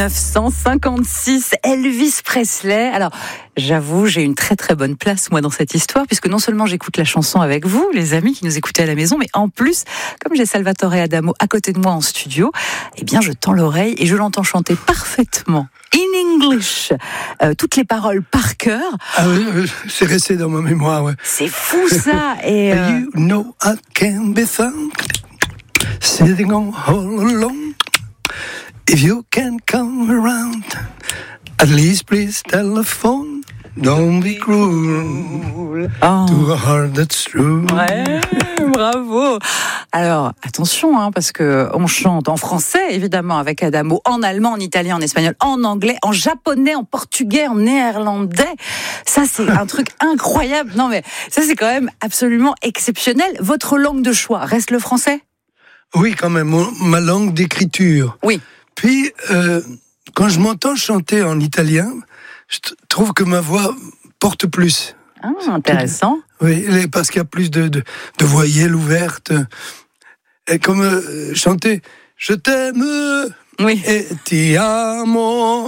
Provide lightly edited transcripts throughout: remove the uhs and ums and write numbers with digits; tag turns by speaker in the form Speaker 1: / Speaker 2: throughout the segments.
Speaker 1: 1956, Elvis Presley. Alors, j'avoue, j'ai une très très bonne place moi dans cette histoire, puisque non seulement j'écoute la chanson avec vous, les amis qui nous écoutez à la maison, mais en plus, comme j'ai Salvatore Adamo à côté de moi en studio, eh bien je tends l'oreille et je l'entends chanter parfaitement. In English, toutes les paroles par cœur.
Speaker 2: Ah oui, c'est resté dans ma mémoire, ouais.
Speaker 1: C'est fou ça. Et
Speaker 2: You know I can be found sitting on all alone. If you can come around, at least please telephone. Don't be cruel to a heart that's true.
Speaker 1: Ouais, bravo. Alors, attention, parce que on chante en français, évidemment, avec Adamo, en allemand, en italien, en espagnol, en anglais, en japonais, en portugais, en néerlandais. Ça, c'est un truc incroyable. Non, mais ça, c'est quand même absolument exceptionnel. Votre langue de choix reste le français ?
Speaker 2: Oui, quand même, ma langue d'écriture.
Speaker 1: Oui.
Speaker 2: Puis, quand je m'entends chanter en italien, je trouve que ma voix porte plus.
Speaker 1: Ah, intéressant.
Speaker 2: Oui, parce qu'il y a plus de voyelles ouvertes. Et comme chanter « Je t'aime »
Speaker 1: oui.
Speaker 2: et « Ti amo »,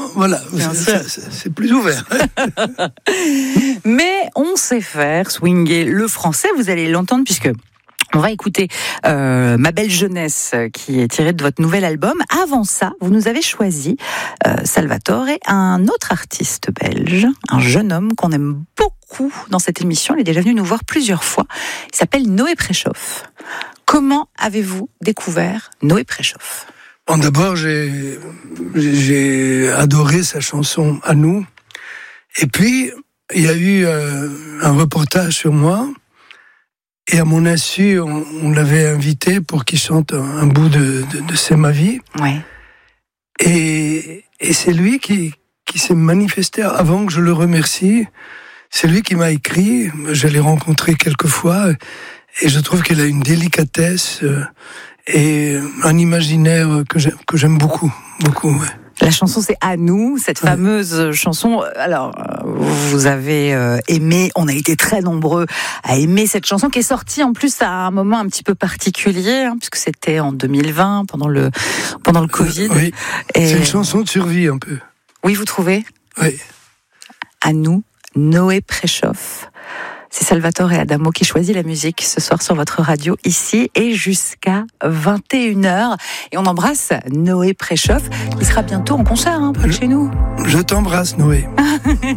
Speaker 2: voilà, c'est plus ouvert.
Speaker 1: Mais on sait faire swinger le français, vous allez l'entendre puisque... On va écouter Ma belle jeunesse qui est tirée de votre nouvel album. Avant ça, vous nous avez choisi, Salvatore, un autre artiste belge, un jeune homme qu'on aime beaucoup dans cette émission. Il est déjà venu nous voir plusieurs fois. Il s'appelle Noé Préchoff. Comment avez-vous découvert Noé Préchoff ?
Speaker 2: Bon, d'abord, j'ai adoré sa chanson « À nous ». Et puis, il y a eu un reportage sur moi. Et à mon insu, on l'avait invité pour qu'il chante un bout de C'est ma vie.
Speaker 1: Ouais.
Speaker 2: Et c'est lui qui s'est manifesté avant que je le remercie. C'est lui qui m'a écrit. Je l'ai rencontré quelques fois. Et je trouve qu'il a une délicatesse et un imaginaire que j'aime beaucoup. Beaucoup, ouais.
Speaker 1: La chanson, c'est À nous, cette fameuse chanson. Alors, vous avez aimé, on a été très nombreux à aimer cette chanson qui est sortie en plus à un moment un petit peu particulier, puisque c'était en 2020, pendant le Covid.
Speaker 2: Oui,
Speaker 1: et...
Speaker 2: c'est une chanson de survie un peu.
Speaker 1: Oui, vous trouvez ?
Speaker 2: Oui.
Speaker 1: À nous, Noé Préchoff. C'est Salvatore Adamo qui choisit la musique ce soir sur votre radio, ici et jusqu'à 21h. Et on embrasse Noé Préchoff, qui sera bientôt en concert, près de chez nous.
Speaker 2: Je t'embrasse, Noé.